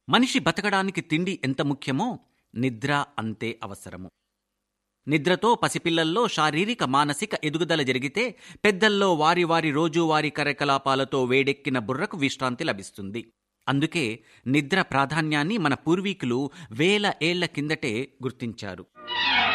మనిషి బతకడానికి తిండి ఎంత ముఖ్యమో నిద్ర అంతే అవసరము. నిద్రతో పసిపిల్లల్లో శారీరక మానసిక ఎదుగుదల జరిగితే పెద్దల్లో వారి వారి రోజువారీ కార్యకలాపాలతో వేడెక్కిన బుర్రకు విశ్రాంతి లభిస్తుంది. అందుకే నిద్ర ప్రాధాన్యాన్ని మన పూర్వీకులు వేల ఏళ్ల కిందటే గుర్తించారు.